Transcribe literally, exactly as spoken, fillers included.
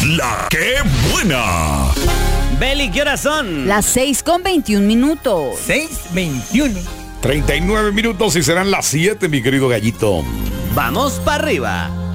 La que buena. Beli, ¿qué horas son? Las seis con veintiún minutos. seis veintiuno. treinta y nueve minutos y serán las siete, mi querido gallito. Vamos para arriba.